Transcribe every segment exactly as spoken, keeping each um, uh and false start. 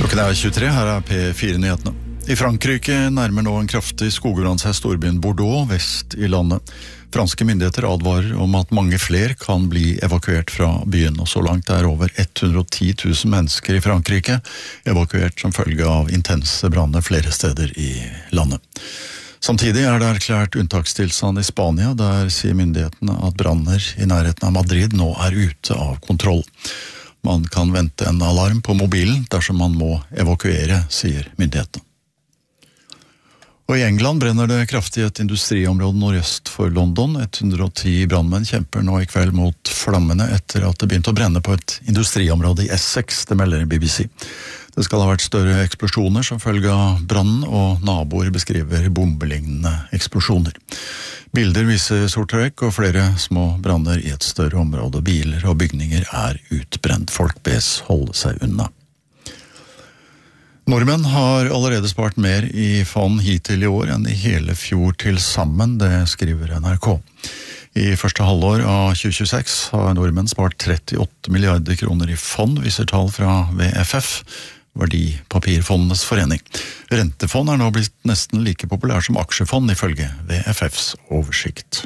Klokken er tjuetre, her er P fire-nyhetene. I Frankrike nærmer nå en kraftig skogbrann seg storbyen Bordeaux, vest i landet. Franske myndigheter advarer om at mange flere kan bli evakuert fra byen, og så langt er over hundre og ti tusen mennesker i Frankrike evakuert som følge av intense branner flere steder i landet. Samtidig er det erklært unntakstilstand i Spania, der sier myndighetene at branner i nærheten av Madrid nå er ute av kontroll. Man kan vente en alarm på mobilen dersom man må evakuere, sier myndighetene. Og i England brenner det kraftig et industriområde nordøst for London. hundre og ti brannmenn kjemper nå i kveld mot flammene etter at det begynte å brenne på et industriområde i Essex, det melder B B C. Det skal ha vært større eksplosjoner som følge av brannen, og naboer beskriver bombelignende eksplosjoner. Bilder viser sort røyk og flere små branner i et større område. Biler og bygninger er utbrent. Folk bes holde seg unna. Nordmenn har allerede spart mer i fond hittil i år enn i hele fjor til sammen, det skriver N R K. I første halvår av tjue tjueseks har nordmenn spart trettiåtte milliarder kroner i fond, viser tall fra V F F, Verdipapirfondenes forening. Rentefond er nå blitt nesten like populær som aksjefond, ifølge V F Fs oversikt.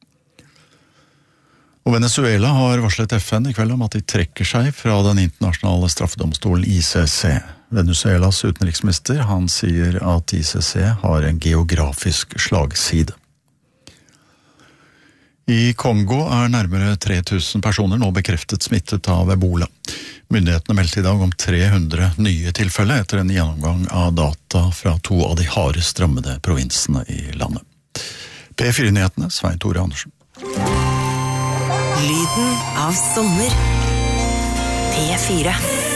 Og Venezuela har varslet F N i kveld om at de trekker seg fra den internasjonale straffedomstolen I C C. Venezuelas utenriksminister, han sier at I C C har en geografisk slagside. I Kongo er nærmere tre tusen personer nå bekreftet smittet av Ebola. Myndighetene meldte i dag om tre hundre nye tilfeller etter en gjennomgang av data fra to av de hardest rammede provinsene i landet. P fire-nyhetene, Svein Tore Andersen. Lyden av sommer. P fire.